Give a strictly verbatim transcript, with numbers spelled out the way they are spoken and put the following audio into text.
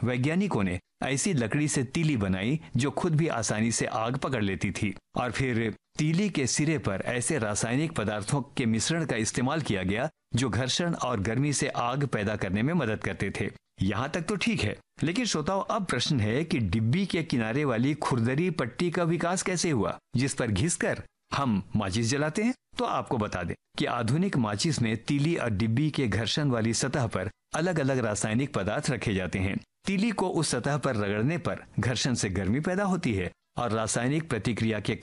वैज्ञानिकों ने ऐसी लकड़ी से तीली बनाई जो खुद भी आसानी से आग पकड़ लेती थी, और फिर तीली के सिरे पर ऐसे रासायनिक पदार्थों के मिश्रण का इस्तेमाल किया गया जो घर्षण और गर्मी से आग पैदा करने में मदद करते थे। यहाँ तक तो ठीक है, लेकिन श्रोताओं, अब प्रश्न है कि डिब्बी के किनारे वाली खुरदरी पट्टी का विकास कैसे हुआ जिस पर घिसकर हम माचिस जलाते हैं। तो आपको बता दें कि आधुनिक माचिस में तीली और डिब्बी के घर्षण वाली सतह पर अलग अलग रासायनिक पदार्थ रखे जाते हैं। तीली को उस सतह पर रगड़ने पर घर्षण से गर्मी पैदा होती है और रासायनिक प्रतिक्रिया के